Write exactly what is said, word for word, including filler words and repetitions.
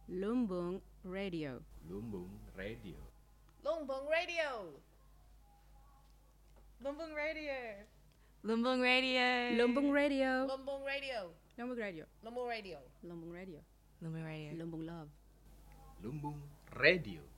Lumbung Radio. Lumbung Radio. Lumbung Radio. Lumbung Radio. Lumbung Radio. Lumbung Radio. Lumbung Radio. Lumbung Radio. Lumbung Radio. Lumbung Radio. Lumbung Radio. Lumbung Love. Lumbung Radio.